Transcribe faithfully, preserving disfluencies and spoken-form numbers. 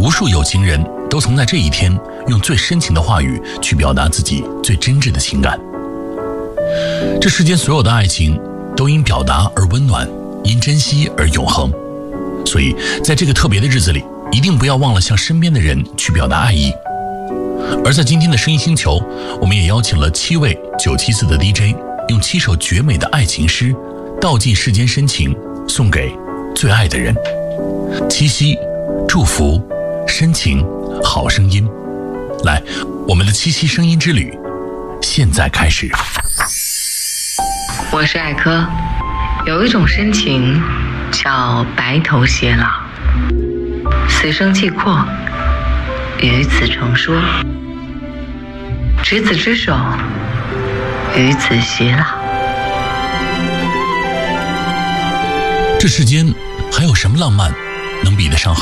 无数有情人都曾在这一天用最深情的话语去表达自己最真挚的情感。这世间所有的爱情都因表达而温暖，因珍惜而永恒。所以在这个特别的日子里，一定不要忘了向身边的人去表达爱意。而在今天的声音星球，我们也邀请了七位九七四的 D J， 用七首绝美的爱情诗道尽世间深情，送给最爱的人。七夕，祝福，深情，好声音。来，我们的七夕声音之旅现在开始。 我是艾珂，有一种深情叫白头偕老，此生契阔，与此成说，执子之手，与子偕老。 这世间还有什么浪漫能比得上和